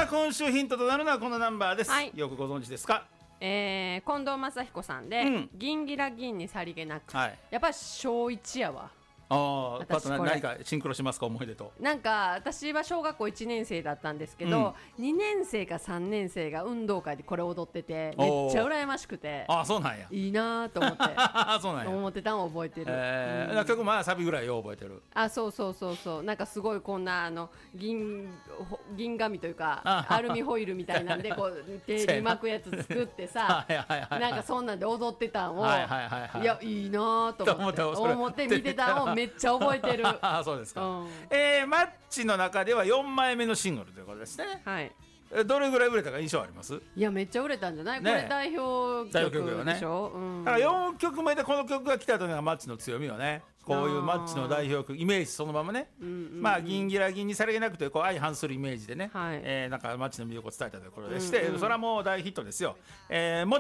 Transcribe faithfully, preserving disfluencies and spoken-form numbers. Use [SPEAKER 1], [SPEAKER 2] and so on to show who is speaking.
[SPEAKER 1] 今週ヒントとなるのはこのナンバーです、
[SPEAKER 2] はい、
[SPEAKER 1] よくご存知ですか？
[SPEAKER 2] えー、近藤正彦さんで、うん、銀ギラ銀にさりげなく、はい、やっぱり小いちやわ。
[SPEAKER 1] ああ、パッと何かシンクロしますか、思い出と。
[SPEAKER 2] なんか私は小学校いちねん生だったんですけど、うん、にねん生かさんねん生が運動会でこれ踊っててめっちゃ羨ましくて、
[SPEAKER 1] ああそうなんや、
[SPEAKER 2] いいなと思って
[SPEAKER 1] そうなんや
[SPEAKER 2] 思ってたのを覚えてる、
[SPEAKER 1] えーうん、曲まあサビぐらいよう覚えてる。
[SPEAKER 2] あ、そうそうそうそう、なんかすごいこんなあの 銀, 銀紙というかアルミホイルみたいなんでこう手に巻くやつ作ってさなんかそんなんで踊ってたんを、はいはいはいはい、いやいいなと思って思って見てたのをめっちゃ覚えてる
[SPEAKER 1] あ、そうですか、うん、えー、マッチの中ではよんまいめのシングルということですね。はい。どれぐらい売れたか印象あります？
[SPEAKER 2] いやめっちゃ売れたんじゃない、ね、これ代表曲でしょ、ね、うん、
[SPEAKER 1] だからよんきょくめでこの曲が来たというのがマッチの強みよね。こういうマッチの代表曲イメージそのままね、うんうんうん、まあ銀ギラ銀にさりげなくというこう相反するイメージでね、はい、えー、なんかマッチの魅力を伝えたということでして、うんうん、それはもう大ヒットですよ、えー、も